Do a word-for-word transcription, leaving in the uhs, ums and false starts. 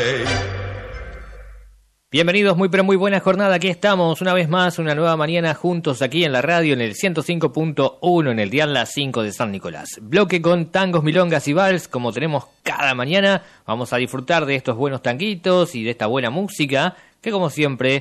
Bienvenidos, muy pero muy buena jornada, aquí estamos una vez más, una nueva mañana juntos aquí en la radio en el ciento cinco punto uno en el dial Las cinco de San Nicolás. Bloque con tangos, milongas y vals, como tenemos cada mañana, vamos a disfrutar de estos buenos tanguitos y de esta buena música que como siempre